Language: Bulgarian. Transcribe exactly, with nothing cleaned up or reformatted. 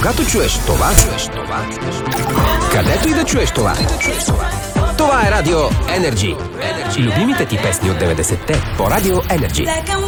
Когато чуеш това, където и да чуеш това, това е Радио Енерджи. Любимите ти песни от деветдесетте по Радио Енерджи.